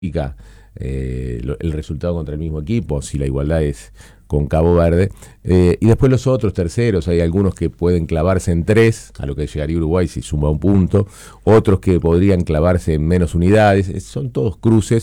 el resultado contra el mismo equipo, si la igualdad es con Cabo Verde. Y después los otros terceros, hay algunos que pueden clavarse en 3, a lo que llegaría Uruguay si suma un punto, otros que podrían clavarse en menos unidades, son todos cruces